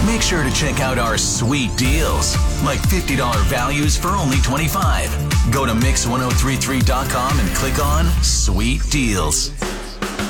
Make sure to check out our sweet deals, like $50 values for only $25. Go to Mix1033.com and click on Sweet Deals.